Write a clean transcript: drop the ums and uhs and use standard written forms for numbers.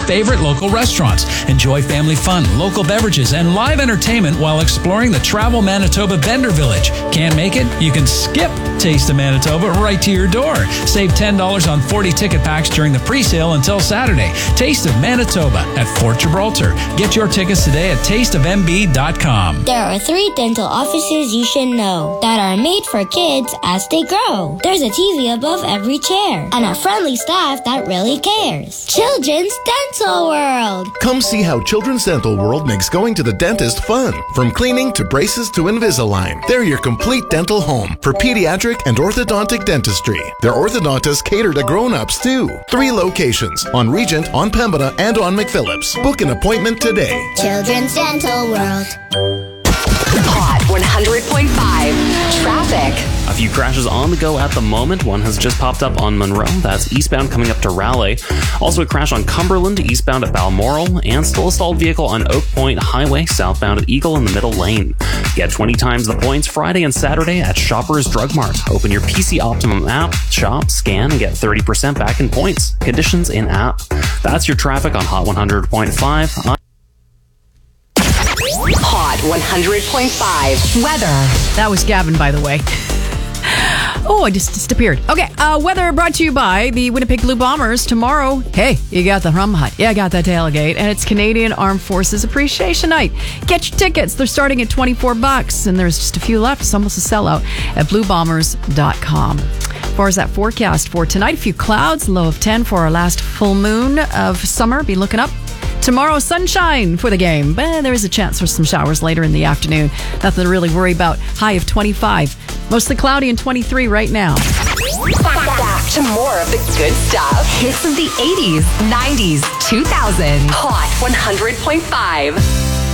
favorite local restaurants. Enjoy family fun, local beverages, and live entertainment while exploring the Travel Manitoba Vendor Village. Can't make it? You can skip Taste of Manitoba right to your door. Save $10 on 40 ticket packs during the pre-sale until Saturday. Taste of Manitoba at Fort Gibraltar. Get your tickets today at tasteofmb.com. There are 3 dental offices you should know that are made for kids as they grow. There's a TV above every chair and a friendly staff that really cares. Children's Dental World. Come see how Children's Dental World makes going to the dentist fun. From cleaning to braces to Invisalign, they're your complete dental home for pediatric and orthodontic dentistry. Their orthodontists cater to grown-ups too. 3 locations, on Regent, on Pembina, and on McPhillips. Book an appointment today. Children's Dental World. Hot 100.5 traffic. A few crashes on the go at the moment. One has just popped up on Monroe. That's eastbound coming up to Raleigh. Also a crash on Cumberland, eastbound at Balmoral. And still a stalled vehicle on Oak Point Highway, southbound at Eagle in the middle lane. Get 20 times the points Friday and Saturday at Shoppers Drug Mart. Open your PC Optimum app, shop, scan, and get 30% back in points. Conditions in app. That's your traffic on Hot 100.5. Hot 100.5 weather. That was Gavin, by the way. Oh, I just disappeared. Okay, weather brought to you by the Winnipeg Blue Bombers. Tomorrow, hey, you got the rum hut. Yeah, I got that tailgate. And it's Canadian Armed Forces Appreciation Night. Get your tickets. They're starting at $24, and there's just a few left. It's almost a sellout at bluebombers.com. As far as that forecast for tonight, a few clouds, low of 10 for our last full moon of summer. Be looking up. Tomorrow, sunshine for the game, but there is a chance for some showers later in the afternoon. Nothing to really worry about. High of 25. Mostly cloudy and 23 right now. Back to more of the good stuff. Hits of the 80s, 90s, 2000. Hot 100.5.